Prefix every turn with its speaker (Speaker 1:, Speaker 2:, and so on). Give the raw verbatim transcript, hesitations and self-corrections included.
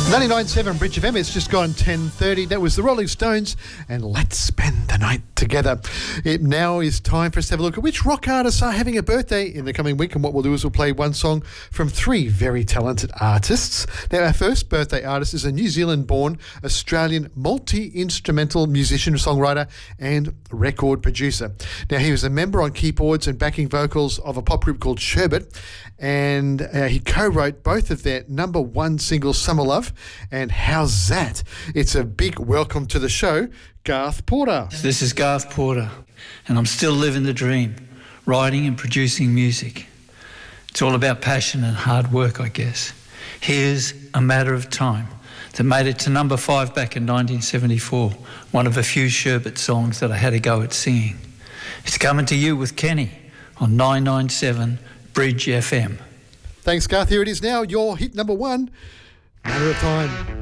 Speaker 1: ninety-nine point seven Bridge F M, it's just gone ten thirty. That was the Rolling Stones and Let's Spend the Night Together. It now is time for us to have a look at which rock artists are having a birthday in the coming week, and what we'll do is we'll play one song from three very talented artists. Now, our first birthday artist is a New Zealand-born Australian multi-instrumental musician, songwriter and record producer. Now, he was a member on keyboards and backing vocals of a pop group called Sherbet, and uh, he co-wrote both of their number one singles, Summer Love and How's That? It's a big welcome to the show, Garth Porter.
Speaker 2: This is Garth Porter, and I'm still living the dream, writing and producing music. It's all about passion and hard work, I guess. Here's A Matter of Time, that made it to number five back in nineteen seventy-four, one of a few Sherbet songs that I had a go at singing. It's coming to you with Kenny on nine nine seven Bridge F M.
Speaker 1: Thanks, Garth. Here it is now, your hit number one, Matter of Time.